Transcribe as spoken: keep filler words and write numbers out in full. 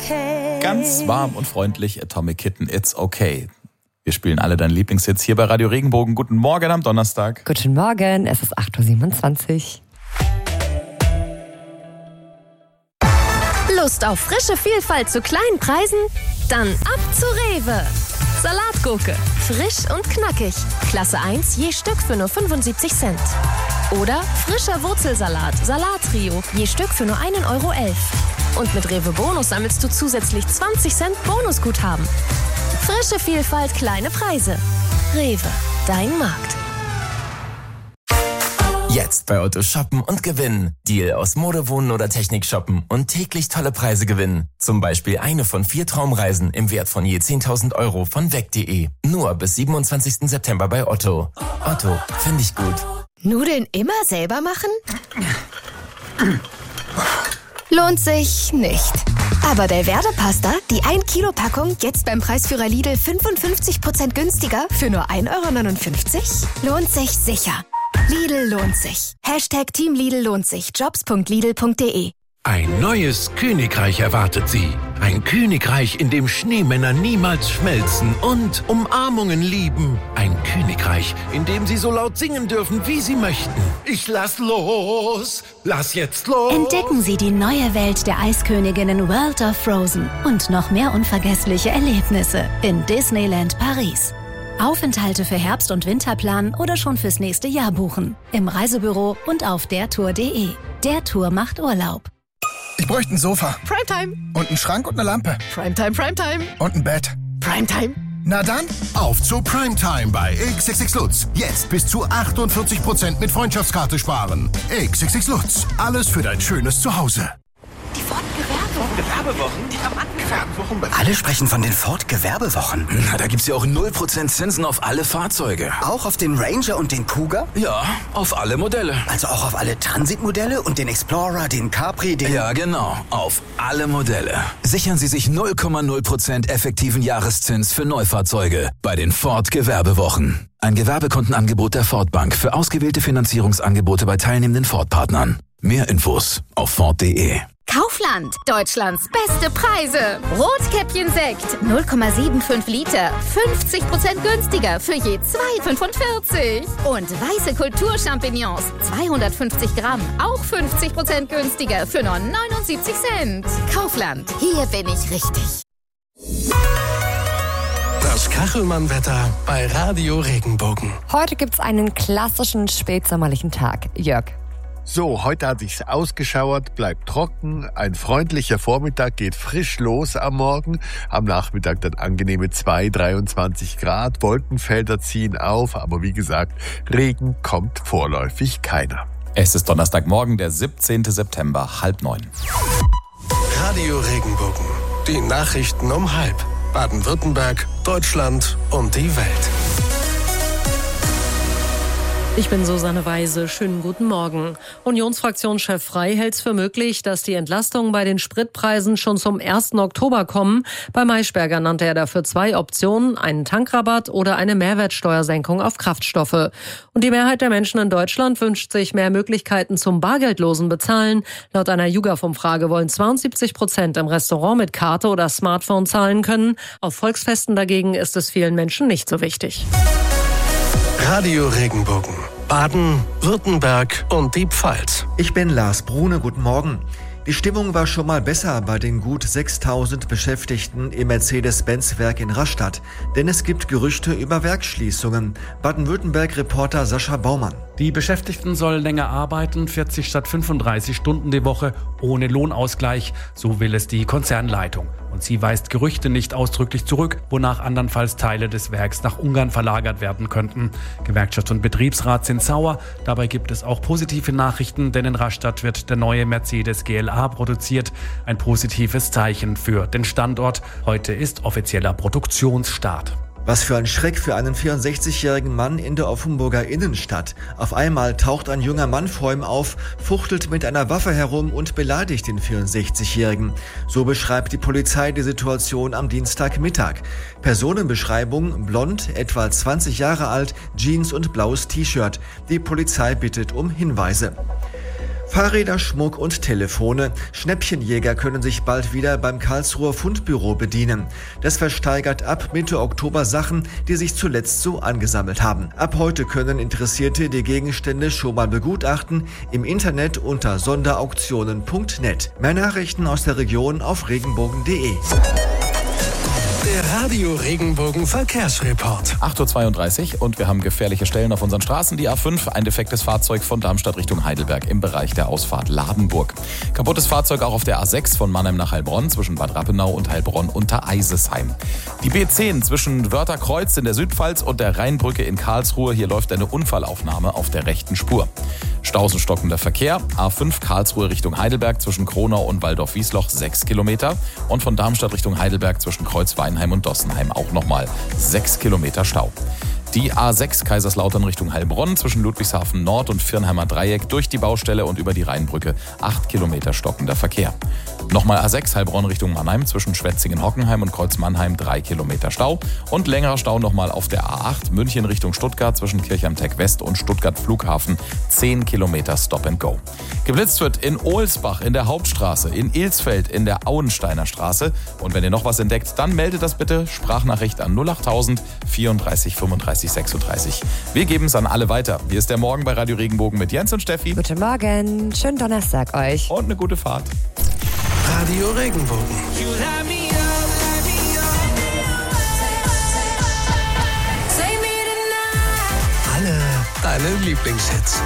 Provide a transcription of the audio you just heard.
okay. Ganz warm und freundlich, Atomic Kitten, It's okay. Wir spielen alle deine Lieblingshits hier bei Radio Regenbogen. Guten Morgen am Donnerstag. Guten Morgen, es ist acht Uhr siebenundzwanzig. Lust auf frische Vielfalt zu kleinen Preisen? Dann ab zu Rewe. Salatgurke, frisch und knackig. Klasse eins je Stück für nur fünfundsiebzig Cent. Oder frischer Wurzelsalat, Salattrio, je Stück für nur ein Euro elf. Und mit Rewe Bonus sammelst du zusätzlich zwanzig Cent Bonusguthaben. Frische Vielfalt, kleine Preise. Rewe, dein Markt. Jetzt bei Otto shoppen und gewinnen. Deal aus Mode, Wohnen oder Technik shoppen und täglich tolle Preise gewinnen. Zum Beispiel eine von vier Traumreisen im Wert von je zehntausend Euro von weg punkt de. Nur bis siebenundzwanzigsten September bei Otto. Otto, finde ich gut. Nudeln immer selber machen? Lohnt sich nicht. Aber Delverde Pasta, die ein Kilo Packung, jetzt beim Preisführer Lidl fünfundfünfzig Prozent günstiger für nur ein Euro neunundfünfzig? Lohnt sich sicher. Lidl lohnt sich. Hashtag Team Lidl lohnt sich. Jobs punkt lidl punkt de. Ein neues Königreich erwartet Sie. Ein Königreich, in dem Schneemänner niemals schmelzen und Umarmungen lieben. Ein Königreich, in dem Sie so laut singen dürfen, wie Sie möchten. Ich lass los, lass jetzt los. Entdecken Sie die neue Welt der Eisköniginnen World of Frozen und noch mehr unvergessliche Erlebnisse in Disneyland Paris. Aufenthalte für Herbst- und Winter planen oder schon fürs nächste Jahr buchen. Im Reisebüro und auf dertour punkt de. Der Tour macht Urlaub. Ich bräuchte ein Sofa. Primetime. Und einen Schrank und eine Lampe. Primetime, Primetime. Und ein Bett. Primetime. Na dann, auf zu Primetime bei X X X Lutz. Jetzt bis zu achtundvierzig Prozent mit Freundschaftskarte sparen. X X X Lutz. Alles für dein schönes Zuhause. Die Ford Gewerbewochen, die am Gewerbewochen. Alle sprechen von den Ford Gewerbewochen. Na, da gibt's ja auch null Prozent Zinsen auf alle Fahrzeuge. Auch auf den Ranger und den Kuga? Ja, auf alle Modelle. Also auch auf alle Transitmodelle und den Explorer, den Capri, den... Ja, genau. Auf alle Modelle. Sichern Sie sich null Komma null Prozent effektiven Jahreszins für Neufahrzeuge bei den Ford Gewerbewochen. Ein Gewerbekundenangebot der Ford Bank für ausgewählte Finanzierungsangebote bei teilnehmenden Ford-Partnern. Mehr Infos auf Ford punkt de. Kaufland, Deutschlands beste Preise. Rotkäppchen-Sekt, null Komma fünfundsiebzig Liter, fünfzig Prozent günstiger für je zwei Euro fünfundvierzig. Und weiße Kulturchampignons, zweihundertfünfzig Gramm, auch fünfzig Prozent günstiger für nur neunundsiebzig Cent. Kaufland, hier bin ich richtig. Das Kachelmann-Wetter bei Radio Regenbogen. Heute gibt's einen klassischen spätsommerlichen Tag. Jörg. So, heute hat sich's ausgeschauert, bleibt trocken. Ein freundlicher Vormittag geht frisch los am Morgen. Am Nachmittag dann angenehme zwei, dreiundzwanzig Grad. Wolkenfelder ziehen auf, aber wie gesagt, Regen kommt vorläufig keiner. Es ist Donnerstagmorgen, der siebzehnten September, halb neun. Radio Regenbogen. Die Nachrichten um halb. Baden-Württemberg, Deutschland und die Welt. Ich bin Susanne Weise. Schönen guten Morgen. Unionsfraktionschef Frey hält es für möglich, dass die Entlastungen bei den Spritpreisen schon zum ersten Oktober kommen. Bei Maischberger nannte er dafür zwei Optionen, einen Tankrabatt oder eine Mehrwertsteuersenkung auf Kraftstoffe. Und die Mehrheit der Menschen in Deutschland wünscht sich mehr Möglichkeiten zum bargeldlosen Bezahlen. Laut einer YouGov-Umfrage wollen zweiundsiebzig Prozent im Restaurant mit Karte oder Smartphone zahlen können. Auf Volksfesten dagegen ist es vielen Menschen nicht so wichtig. Radio Regenbogen, Baden, Württemberg und die Pfalz. Ich bin Lars Brune, guten Morgen. Die Stimmung war schon mal besser bei den gut sechstausend Beschäftigten im Mercedes-Benz-Werk in Rastatt. Denn es gibt Gerüchte über Werksschließungen. Baden-Württemberg-Reporter Sascha Baumann. Die Beschäftigten sollen länger arbeiten, vierzig statt fünfunddreißig Stunden die Woche, ohne Lohnausgleich. So will es die Konzernleitung. Und sie weist Gerüchte nicht ausdrücklich zurück, wonach andernfalls Teile des Werks nach Ungarn verlagert werden könnten. Gewerkschaft und Betriebsrat sind sauer. Dabei gibt es auch positive Nachrichten, denn in Rastatt wird der neue Mercedes G L A produziert. Ein positives Zeichen für den Standort. Heute ist offizieller Produktionsstart. Was für ein Schreck für einen vierundsechzigjährigen Mann in der Offenburger Innenstadt. Auf einmal taucht ein junger Mann vor ihm auf, fuchtelt mit einer Waffe herum und beleidigt den vierundsechzigjährigen. So beschreibt die Polizei die Situation am Dienstagmittag. Personenbeschreibung: blond, etwa zwanzig Jahre alt, Jeans und blaues T-Shirt. Die Polizei bittet um Hinweise. Fahrräder, Schmuck und Telefone. Schnäppchenjäger können sich bald wieder beim Karlsruher Fundbüro bedienen. Das versteigert ab Mitte Oktober Sachen, die sich zuletzt so angesammelt haben. Ab heute können Interessierte die Gegenstände schon mal begutachten im Internet unter sonderauktionen punkt net. Mehr Nachrichten aus der Region auf regenbogen punkt de. Der Radio Regenbogen Verkehrsreport. acht Uhr zweiunddreißig und wir haben gefährliche Stellen auf unseren Straßen. Die A fünf, ein defektes Fahrzeug von Darmstadt Richtung Heidelberg im Bereich der Ausfahrt Ladenburg. Kaputtes Fahrzeug auch auf der A sechs von Mannheim nach Heilbronn zwischen Bad Rappenau und Heilbronn unter Eisesheim. Die B zehn zwischen Wörtherkreuz in der Südpfalz und der Rheinbrücke in Karlsruhe. Hier läuft eine Unfallaufnahme auf der rechten Spur. Staus und stockender Verkehr. A fünf Karlsruhe Richtung Heidelberg zwischen Kronau und Waldorf-Wiesloch sechs Kilometer. Und von Darmstadt Richtung Heidelberg zwischen Kreuzweinheim und Dossenheim auch nochmal sechs Kilometer Stau. Die A sechs Kaiserslautern Richtung Heilbronn zwischen Ludwigshafen Nord und Virnheimer Dreieck durch die Baustelle und über die Rheinbrücke acht Kilometer stockender Verkehr. Nochmal A sechs Heilbronn Richtung Mannheim zwischen Schwetzingen-Hockenheim und Kreuz-Mannheim drei Kilometer Stau. Und längerer Stau nochmal auf der A acht München Richtung Stuttgart zwischen Kirchheim-Tech West und Stuttgart Flughafen zehn Kilometer Stop and Go. Geblitzt wird in Ohlsbach in der Hauptstraße, in Ilsfeld in der Auensteiner Straße. Und wenn ihr noch was entdeckt, dann meldet das bitte. Sprachnachricht an null achttausend vierunddreißig fünfunddreißig sechsunddreißig. Wir geben es an alle weiter. Hier ist der Morgen bei Radio Regenbogen mit Jens und Steffi. Guten Morgen, schönen Donnerstag euch. Und eine gute Fahrt. Radio Regenbogen. Alle deine Lieblingshits.